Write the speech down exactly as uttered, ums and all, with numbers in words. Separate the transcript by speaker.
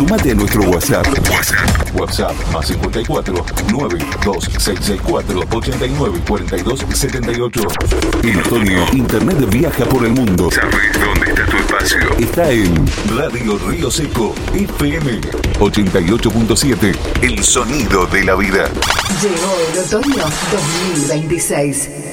Speaker 1: Sumate a nuestro WhatsApp. WhatsApp. WhatsApp más cincuenta y cuatro, nueve dos seis seis cuatro, ochenta y nueve, cuarenta y dos, setenta y ocho. En otoño, Internet viaja por el mundo. ¿Sabes dónde está tu espacio? Está en Radio Río Seco F M ochenta y ocho punto siete. El sonido de la vida.
Speaker 2: Llegó el otoño dos mil veintiséis.